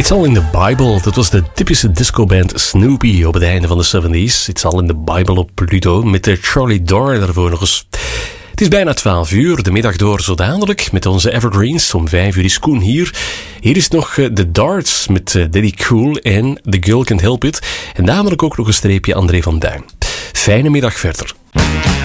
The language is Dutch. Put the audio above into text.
It's All in the Bible. Dat was de typische discoband Snoopy op het einde van de 70s. It's All in the Bible op Pluto met Charlie Dore daarvoor nog eens. Het is bijna 12 uur, de middag door zo dadelijk met onze Evergreens. Om 5 uur is Koen hier. Hier is nog The Darts met Daddy Cool en The Girl Can't Help It. En dadelijk ook nog een streepje André van Duin. Fijne middag verder.